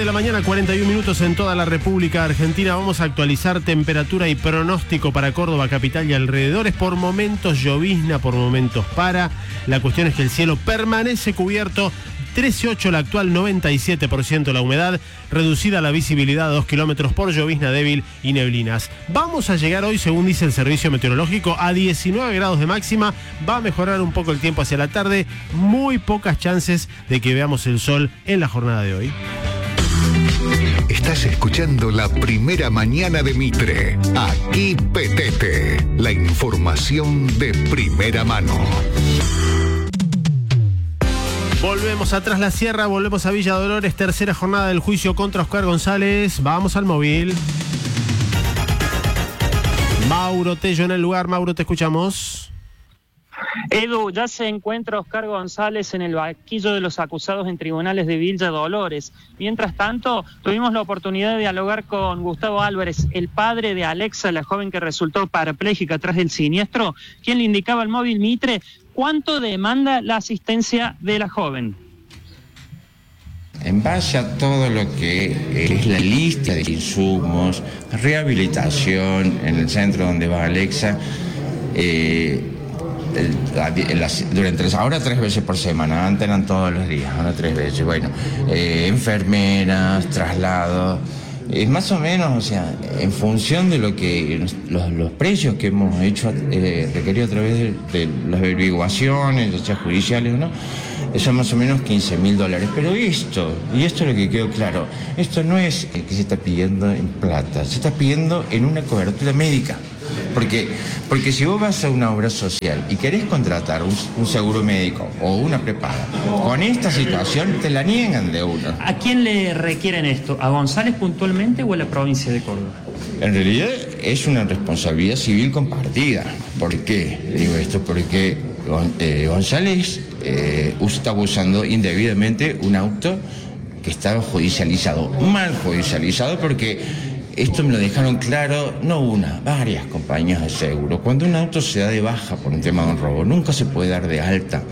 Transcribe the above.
la mañana, 41 minutos en toda la República Argentina. Vamos a actualizar temperatura y pronóstico para Córdoba, capital y alrededores. Por momentos llovizna, por momentos para. La cuestión es que el cielo permanece cubierto. 13,8 la actual, 97% la humedad, reducida la visibilidad a 2 kilómetros por llovizna débil y neblinas. Vamos a llegar hoy, según dice el servicio meteorológico, a 19 grados de máxima. Va a mejorar un poco el tiempo hacia la tarde. Muy pocas chances de que veamos el sol en la jornada de hoy. Estás escuchando la primera mañana de Mitre. Aquí Petete, la información de primera mano. Volvemos a Tras la Sierra, volvemos a Villa Dolores, tercera jornada del juicio contra Oscar González. Vamos al móvil. Mauro Tello en el lugar. Mauro, te escuchamos. Edu, ya se encuentra Oscar González en el banquillo de los acusados en tribunales de Villa Dolores. Mientras tanto, tuvimos la oportunidad de dialogar con Gustavo Álvarez, el padre de Alexa, la joven que resultó parapléjica tras el siniestro, quien le indicaba al móvil Mitre cuánto demanda la asistencia de la joven. En base a todo lo que es la lista de insumos, rehabilitación en el centro donde va Alexa, ahora 3 veces por semana, antes eran todos los días, ahora 3 veces, bueno, enfermeras, traslados, más o menos, o sea, en función de lo que los precios que hemos hecho requerido a través de las averiguaciones, ya sea judiciales o no, son más o menos $15.000. Pero esto es lo que quedó claro, esto no es que se está pidiendo en plata, se está pidiendo en una cobertura médica. Porque si vos vas a una obra social y querés contratar un seguro médico o una prepaga, con esta situación te la niegan de uno. ¿A quién le requieren esto? ¿A González puntualmente o a la provincia de Córdoba? En realidad es una responsabilidad civil compartida. ¿Por qué digo esto? Porque González está usando indebidamente un auto que estaba judicializado, mal judicializado, porque esto me lo dejaron claro, no una, varias compañías de seguro. Cuando un auto se da de baja por un tema de un robo, nunca se puede dar de alta.